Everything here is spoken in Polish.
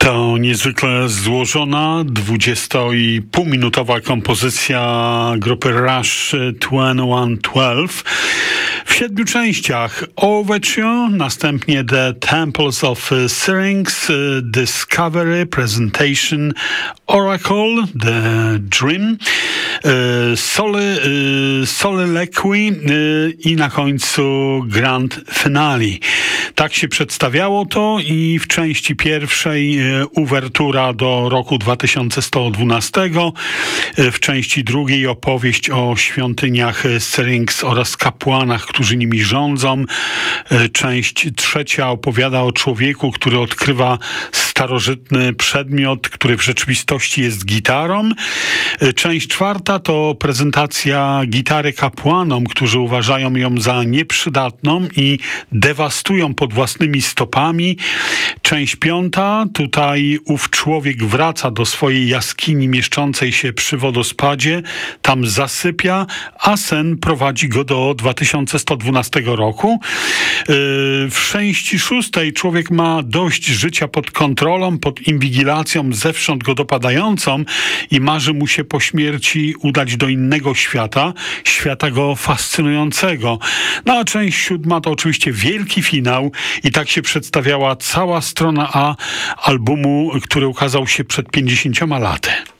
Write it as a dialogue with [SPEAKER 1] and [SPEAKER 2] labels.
[SPEAKER 1] To niezwykle złożona, 20,5-minutowa kompozycja grupy Rush 2112 w 7 częściach. Overture, następnie The Temples of Syrinx, Discovery, Presentation, Oracle, The Dream, Soliloquy i na końcu Grand Finale. Tak się przedstawiało to i w części pierwszej uwertura do roku 2112, w części drugiej opowieść o świątyniach Syrinx oraz kapłanach, którzy nimi rządzą. Część trzecia opowiada o człowieku, który odkrywa starożytny przedmiot, który w rzeczywistości jest gitarą. Część czwarta to prezentacja gitary kapłanom, którzy uważają ją za nieprzydatną i dewastują pod własnymi stopami. Część piąta, tutaj ów człowiek wraca do swojej jaskini mieszczącej się przy wodospadzie, tam zasypia, a sen prowadzi go do 2112 roku. W części szóstej człowiek ma dość życia pod kontrolą, pod inwigilacją zewsząd go dopadającą i marzy mu się po śmierci udać do innego świata, świata go fascynującego. No a część siódma to oczywiście wielki finał i tak się przedstawiała cała strona A albumu, który ukazał się przed 50 laty.